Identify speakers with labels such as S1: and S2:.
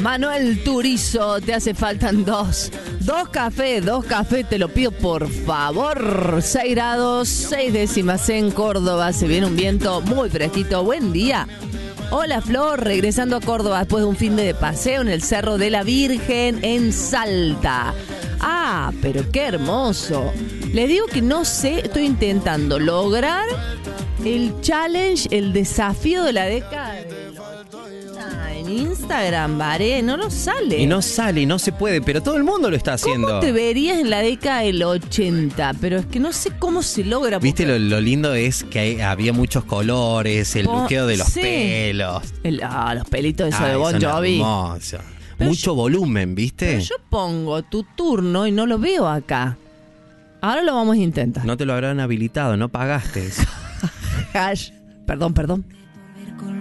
S1: Manuel Turizo, te hace faltan dos cafés, te lo pido por favor. 6 grados, 6 décimas en Córdoba, se viene un viento muy fresquito. Buen día. Hola Flor, regresando a Córdoba después de un fin de paseo en el Cerro de la Virgen en Salta. Ah, pero qué hermoso. Les digo que no sé, estoy intentando lograr el challenge, el desafío de la década en Instagram, Varé, no nos sale.
S2: Y no sale, y no se puede, pero todo el mundo lo está haciendo.
S1: ¿Cómo te verías en la década del 80? Pero es que no sé cómo se logra.
S2: Viste, lo lindo es que había muchos colores, el buqueo de los pelos.
S1: Los pelitos esos de Bon Jovi.
S2: Hermoso. Mucho volumen, ¿viste?
S1: Pero yo pongo tu turno y no lo veo acá. Ahora lo vamos a intentar.
S2: No te lo habrán habilitado, no pagaste.
S1: Perdón.